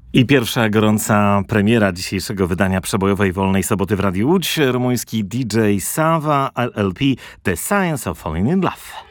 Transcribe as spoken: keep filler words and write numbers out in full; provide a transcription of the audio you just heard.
I pierwsza gorąca premiera dzisiejszego wydania przebojowej Wolnej Soboty w Radiu Łódź. Rumuński D J Sava, L L P, The Science of Falling in Love.